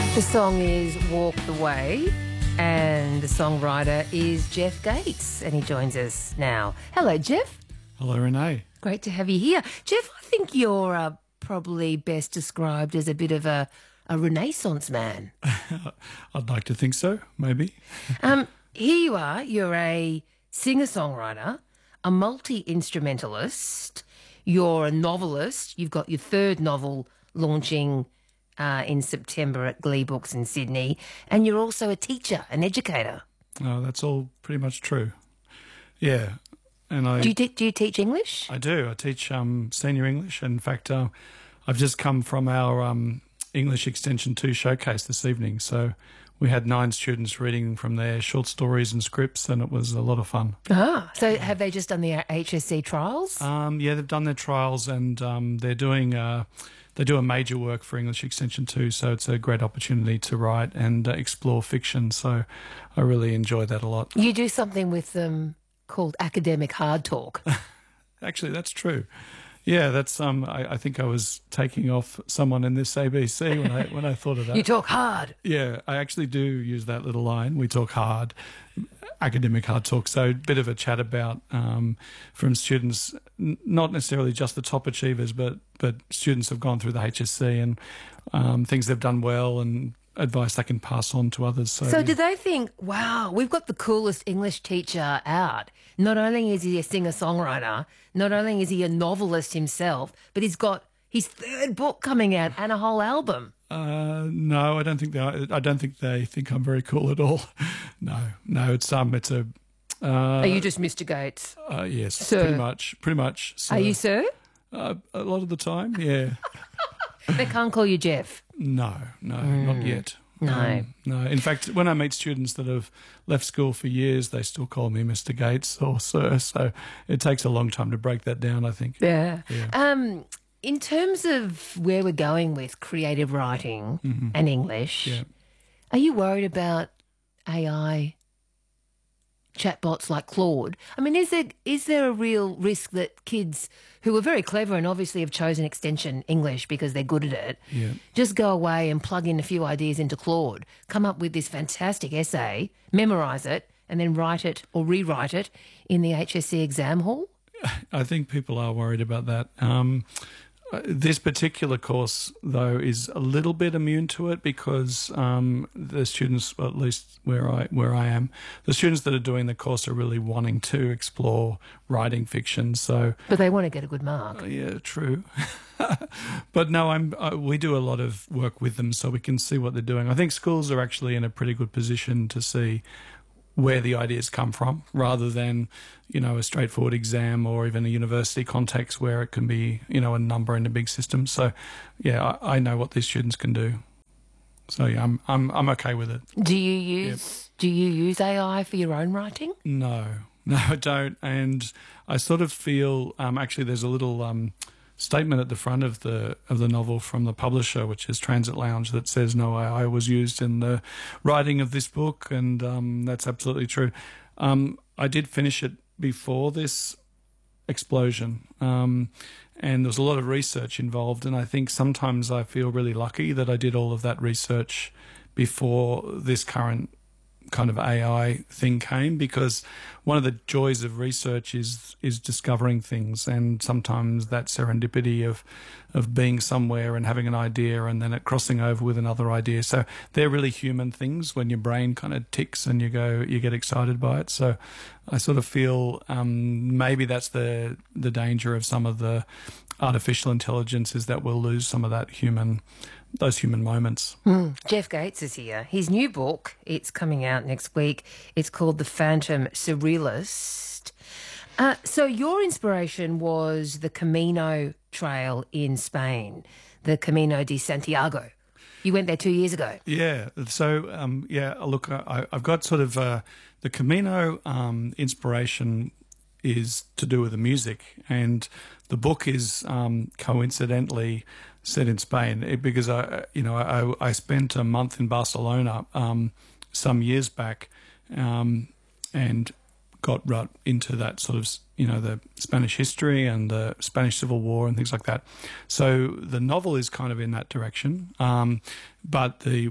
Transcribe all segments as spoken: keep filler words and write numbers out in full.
The song is Walk the Way, and the songwriter is Jeff Gates, and he joins us now. Hello, Jeff. Hello, Renee. Great to have you here. Jeff, I think you're uh, probably best described as a bit of a, a Renaissance man. I'd like to think so, maybe. um, here you are. You're a singer-songwriter, a multi-instrumentalist. You're a novelist. You've got your third novel launching Uh, in September at Glee Books in Sydney, and you're also a teacher, an educator. Oh, that's all pretty much true. Yeah, and I Do you, te- do you teach English? I do. I teach um, senior English. In fact, uh, I've just come from our um, English Extension two showcase this evening. So we had nine students reading from their short stories and scripts, and it was a lot of fun. Ah, so have they just done the H S C trials? Um, yeah, they've done their trials, and um, they're doing. Uh, They do a major work for English Extension two, so it's a great opportunity to write and uh, explore fiction. So I really enjoy that a lot. You do something with them called academic hard talk. Actually, that's true. Yeah, that's. Um, I, I think I was taking off someone in this A B C when I when I thought of that. You talk hard. Yeah, I actually do use that little line. We talk hard, academic hard talk. So a bit of a chat about um, from students, n- not necessarily just the top achievers, but but students have gone through the H S C and um, things they've done well and advice they can pass on to others. So, So yeah. do they think, wow, we've got the coolest English teacher out. Not only is he a singer-songwriter, not only is he a novelist himself, but he's got his third book coming out and a whole album. Uh, no, I don't think they. I don't think they think I'm very cool at all. No, no, it's um, it's a. Uh, Are you just Mister Gates? Uh, yes, Sir? pretty much, pretty much. So, Are you sir? Uh, a lot of the time, yeah. They can't call you Jeff. No, no, not yet. No. Um, no. In fact, when I meet students that have left school for years, they still call me Mister Gates or Sir. So it takes a long time to break that down, I think. Yeah. Yeah. Um, in terms of where we're going with creative writing and English, Yeah. are you worried about A I chatbots like Claude? I mean, is there is there a real risk that kids who are very clever and obviously have chosen extension English because they're good at it, Yeah. just go away and plug in a few ideas into Claude, come up with this fantastic essay, memorise it, and then write it or rewrite it in the H S C exam hall? I think people are worried about that. Um, uh, this particular course, though, is a little bit immune to it because um, the students, well, at least where I where I am, the students that are doing the course are really wanting to explore writing fiction. So, But they want to get a good mark. uh, yeah, true. But no, I'm. Uh, we do a lot of work with them, so we can see what they're doing. I think schools are actually in a pretty good position to see where the ideas come from, rather than, you know, a straightforward exam or even a university context where it can be, you know, a number in a big system. So, yeah, I, I know what these students can do. So yeah, I'm I'm I'm okay with it. Do you use do you use A I for your own writing? No, no, I don't. And I sort of feel um, actually there's a little um, statement at the front of the of the novel from the publisher, which is Transit Lounge, that says no A I was used in the writing of this book, and um, that's absolutely true. Um, I did finish it before this explosion, um, and there was a lot of research involved, and I think sometimes I feel really lucky that I did all of that research before this current kind of A I thing came, because one of the joys of research is is discovering things, and sometimes that serendipity of of being somewhere and having an idea and then it crossing over with another idea. So they're really human things when your brain kind of ticks and you go you get excited by it. So I sort of feel um, maybe that's the the danger of some of the artificial intelligence, is that we'll lose some of that human those human moments. Mm. Jeff Gates is here. His new book, it's coming out next week. It's called The Phantom Surrealist. Uh, so your inspiration was the Camino Trail in Spain, the Camino de Santiago. You went there two years ago. Yeah. So, um, yeah, look, I, I've got sort of uh, the Camino um, inspiration is to do with the music, and the book is um, coincidentally set in Spain, it, because I, you know, I, I spent a month in Barcelona um, some years back, um, and got right into that sort of, you know, the Spanish history and the Spanish Civil War and things like that. So the novel is kind of in that direction, um, but the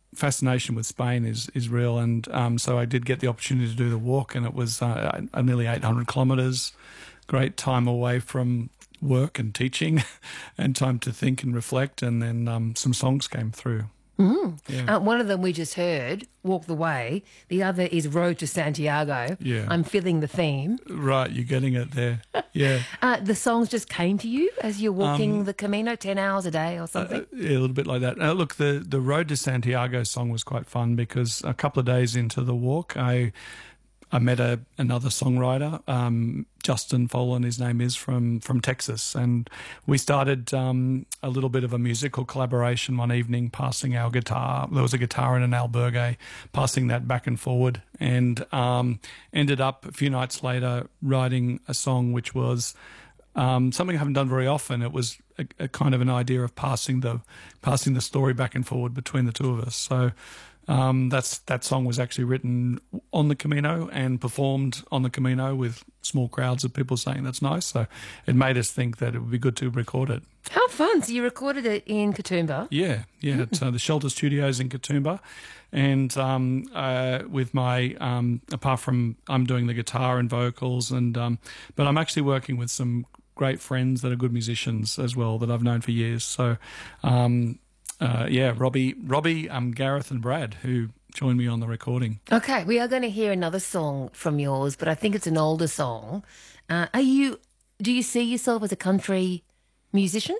fascination with Spain is is real, and um, so I did get the opportunity to do the walk, and it was uh, nearly eight hundred kilometres. Great time away from work and teaching, and time to think and reflect, and then um, some songs came through. Mm. Yeah. Uh, one of them we just heard, Walk the Way. The other is Road to Santiago. Yeah. I'm feeling the theme. Right, you're getting it there. Yeah. Uh, the songs just came to you as you're walking Um, the Camino, ten hours a day or something? Uh, yeah, a little bit like that. Uh, look, the, the Road to Santiago song was quite fun because a couple of days into the walk, I I met a, another songwriter, um, Justin Folan, his name is, from, from Texas. And we started um, a little bit of a musical collaboration one evening, passing our guitar. There was a guitar and an albergue, passing that back and forward. And um, ended up a few nights later writing a song which was um, something I haven't done very often. It was a, a kind of an idea of passing the passing the story back and forward between the two of us. So Um, that's that song was actually written on the Camino and performed on the Camino with small crowds of people saying that's nice. So it made us think that it would be good to record it. How fun. So you recorded it in Katoomba? Yeah, yeah. It's uh, the Shelter Studios in Katoomba. And um, uh, with my, um, apart from I'm doing the guitar and vocals, and um, but I'm actually working with some great friends that are good musicians as well that I've known for years. So um Uh, yeah, Robbie, Robbie, um, Gareth and Brad, who joined me on the recording. Okay, we are going to hear another song from yours, but I think it's an older song. Uh, are you? Do you see yourself as a country musician?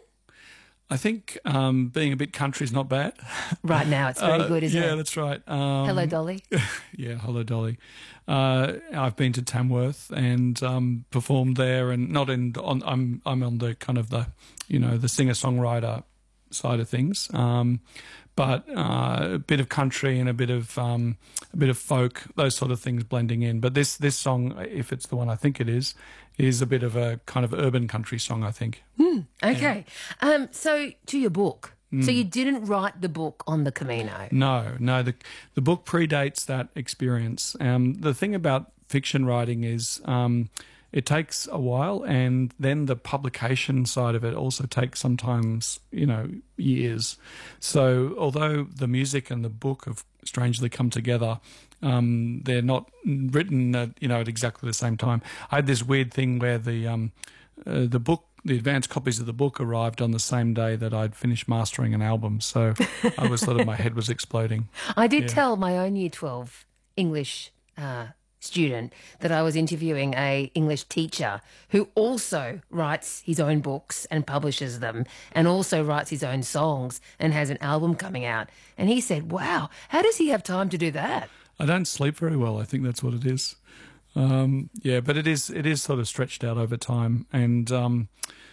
I think um, being a bit country is not bad. Right now, it's very uh, good, isn't yeah, it? that's right. Um, Hello, Dolly. Yeah, hello, Dolly. Uh, I've been to Tamworth and um, performed there, and not in. On, I'm I'm on the kind of the, you know, the singer songwriter side of things, um, but uh, a bit of country and a bit of um, a bit of folk, those sort of things blending in. But this this song, if it's the one I think it is, is a bit of a kind of urban country song, I think. Mm, okay, yeah. um, so to your book. Mm. So you didn't write the book on the Camino? No, no. The the book predates that experience. Um, the thing about fiction writing is Um, it takes a while, and then the publication side of it also takes sometimes, you know, years. So although the music and the book have strangely come together, um, they're not written, at, you know, at exactly the same time. I had this weird thing where the um, uh, the book, the advanced copies of the book arrived on the same day that I'd finished mastering an album. So I was sort of, my head was exploding. I did yeah. tell my own Year twelve English uh student that I was interviewing a English teacher who also writes his own books and publishes them, and also writes his own songs and has an album coming out. And he said, wow, how does he have time to do that? I don't sleep very well. I think that's what it is. Um, yeah, but it is it is sort of stretched out over time, and um,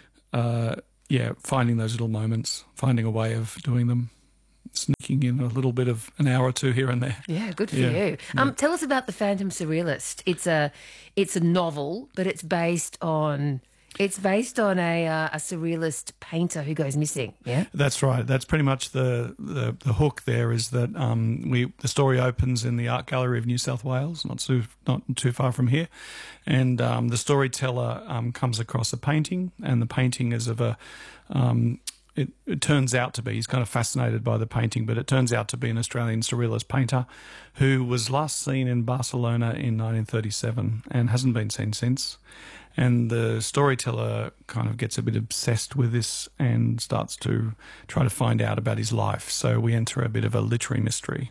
uh, yeah, finding those little moments, finding a way of doing them. Sneaking in a little bit of an hour or two here and there. Yeah, good for yeah. you. Um, yeah. Tell us about The Phantom Surrealist. It's a, it's a novel, but it's based on, it's based on a uh, a surrealist painter who goes missing. Yeah, that's right. That's pretty much the the, the hook. There is that um, we the story opens in the Art Gallery of New South Wales, not too not too far from here, and um, the storyteller um, comes across a painting, and the painting is of a. Um, It, it turns out to be, he's kind of fascinated by the painting, but it turns out to be an Australian surrealist painter who was last seen in Barcelona in nineteen thirty-seven and hasn't been seen since. And the storyteller kind of gets a bit obsessed with this and starts to try to find out about his life. So we enter a bit of a literary mystery.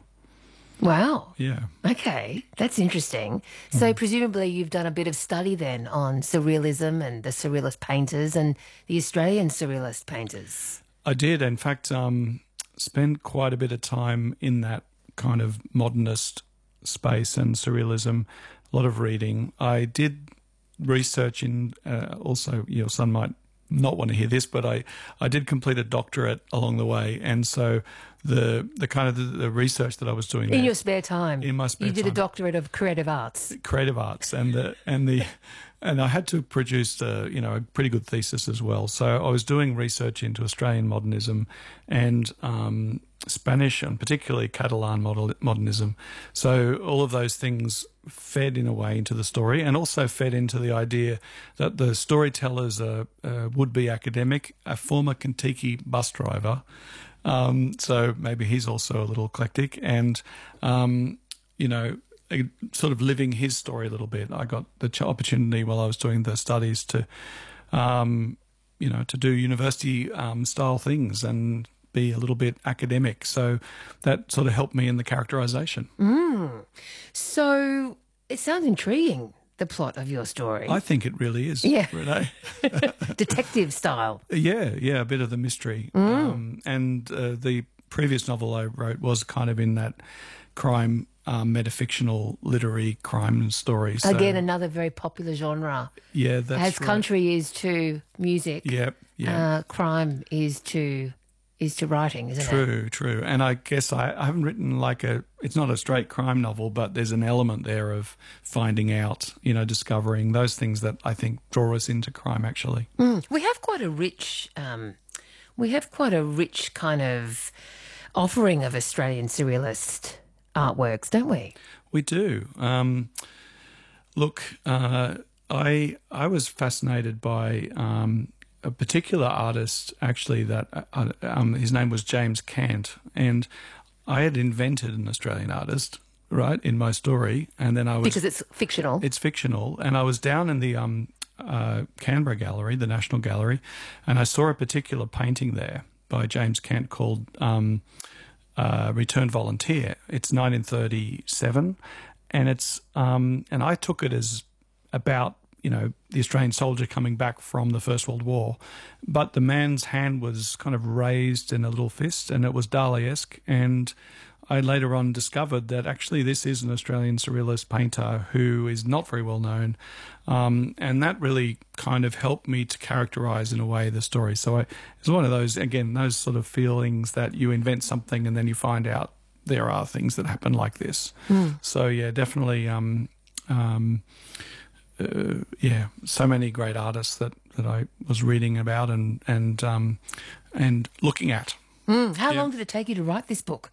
Wow. Yeah. Okay, that's interesting. So mm. presumably you've done a bit of study then on surrealism and the surrealist painters and the Australian surrealist painters. I did, in fact, um, spent quite a bit of time in that kind of modernist space and surrealism, a lot of reading. I did research in, uh, also your son might not want to hear this, but I, I did complete a doctorate along the way, and so the the kind of the, the research that I was doing in there, your spare time, in my spare you did time, a doctorate of creative arts, creative arts, and the and the and I had to produce a, you know a pretty good thesis as well. So I was doing research into Australian modernism and um, Spanish and particularly Catalan model, modernism. So all of those things fed in a way into the story, and also fed into the idea that the storyteller's a, a would-be academic, a former Kentucky bus driver, Um, so maybe he's also a little eclectic. And, um, you know, a- sort of living his story a little bit. I got the ch- opportunity while I was doing the studies to, um, you know, to do university um, style things and be a little bit academic. So that sort of helped me in the characterization. So it sounds intriguing, the plot of your story. I think it really is, Yeah. Renee. Detective style. Yeah, yeah, a bit of the mystery. Um, and uh, the previous novel I wrote was kind of in that crime, um, metafictional, literary crime story. So, Again, another very popular genre. yeah, that's As right. country is to music, Yep, yeah. uh, crime is to is to writing, isn't it? True, true. And I guess I, I haven't written like a, it's not a straight crime novel, but there's an element there of finding out, you know, discovering those things that I think draw us into crime actually. Mm. We have quite a rich, um, we have quite a rich kind of offering of Australian surrealist artworks, don't we? We do. Um, look, uh, I I was fascinated by um, a particular artist, actually, that uh, um, his name was James Cant, and I had invented an Australian artist, right, in my story, and then I was Because it's fictional. it's fictional, and I was down in the um, uh, Canberra Gallery, the National Gallery, and I saw a particular painting there by James Cant called um, uh, "Returned Volunteer." It's nineteen thirty-seven, and it's um, and I took it as about, you know, the Australian soldier coming back from the First World War, but the man's hand was kind of raised in a little fist, and it was Dali-esque. And I later on discovered that actually this is an Australian surrealist painter who is not very well known, um, and that really kind of helped me to characterize in a way the story. So I, it's one of those, again, those sort of feelings that you invent something and then you find out there are things that happen like this. Mm. So yeah, definitely. Um, um, Uh, yeah, so many great artists that, that I was reading about and and um, and looking at. Mm. How Yeah. long did it take you to write this book?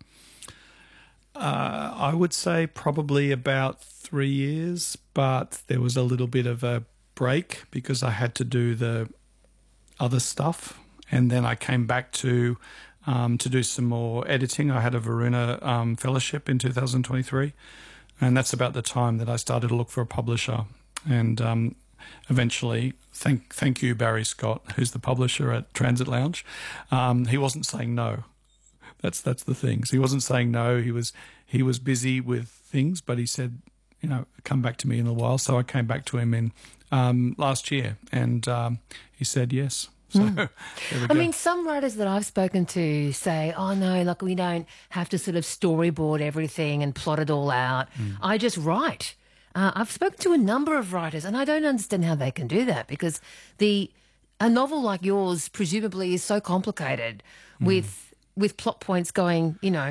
Uh, I would say probably about three years, but there was a little bit of a break because I had to do the other stuff, and then I came back to um, to do some more editing. I had a Varuna um, fellowship in two thousand twenty-three, and that's about the time that I started to look for a publisher. And um, eventually, thank thank you, Barry Scott, who's the publisher at Transit Lounge. Um, he wasn't saying no. That's that's the thing. So he wasn't saying no. He was he was busy with things, but he said, you know, come back to me in a while. So I came back to him in um, last year, and um, he said yes. So Mm. there we I go. mean, some writers that I've spoken to say, oh, no, like we don't have to sort of storyboard everything and plot it all out. I just write. Uh, I've spoken to a number of writers, and I don't understand how they can do that because the a novel like yours presumably is so complicated with with plot points going, you know,